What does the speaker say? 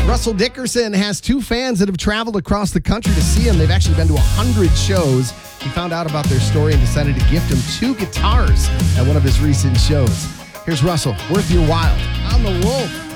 Russell Dickerson has two fans that have traveled across the country to see him. They've actually been to 100 shows. He found out about their story and decided to gift him 2 guitars at one of his recent shows. Here's Russell, Worth Your While on The Wolf.